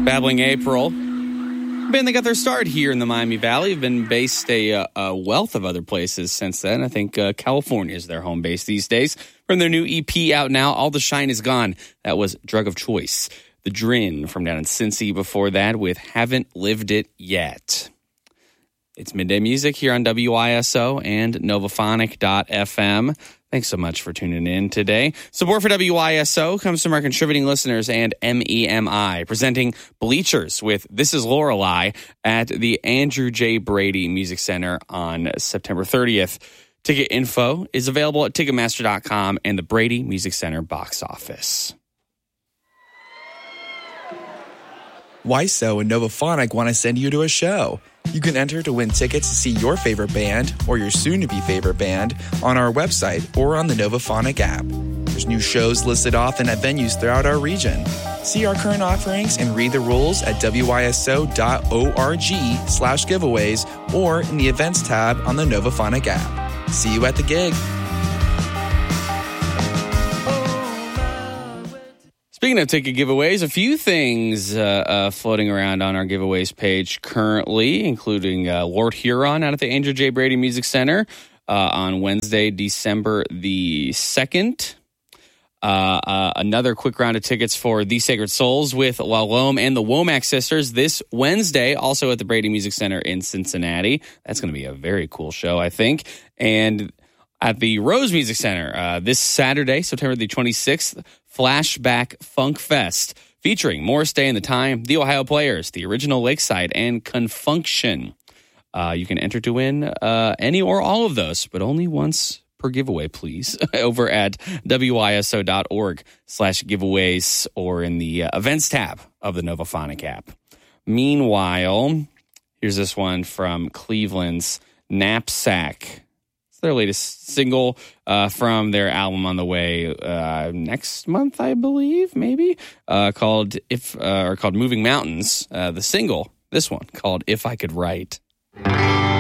Babbling April. Band that got their start here in the Miami Valley have been based a wealth of other places since then. I think California is their home base these days. From their new EP out now, All the Shine Is Gone. That was Drug of Choice. The Drin from down in Cincy before that with Haven't Lived It Yet. It's Midday Music here on WISO and Novaphonic.fm. Thanks so much for tuning in today. Support for WISO comes from our contributing listeners and MEMI, presenting Bleachers with This Is Lorelei at the Andrew J. Brady Music Center on September 30th. Ticket info is available at Ticketmaster.com and the Brady Music Center box office. WISO and Novaphonic want to send you to a show. You can enter to win tickets to see your favorite band or your soon-to-be favorite band on our website or on the Novaphonic app. There's new shows listed off and at venues throughout our region. See our current offerings and read the rules at wiso.org/giveaways or in the events tab on the Novaphonic app. See you at the gig. Speaking of ticket giveaways, a few things floating around on our giveaways page currently, including Lord Huron out at the Andrew J. Brady Music Center on Wednesday, December the 2nd. Another quick round of tickets for The Sacred Souls with La Lome and the Womack Sisters this Wednesday, also at the Brady Music Center in Cincinnati. That's going to be a very cool show, I think. And at the Rose Music Center this Saturday, September the 26th, Flashback Funk Fest, featuring Morris Day and the Time, the Ohio Players, the Original Lakeside, and Confunction. You can enter to win any or all of those, but only once per giveaway, please, over at wiso.org/giveaways or in the events tab of the Novaphonic app. Meanwhile, here's this one from Cleveland's Knapsack. Their latest single from their album on the way next month, I believe, maybe, called Moving Mountains. The single, this one, called If I Could Write.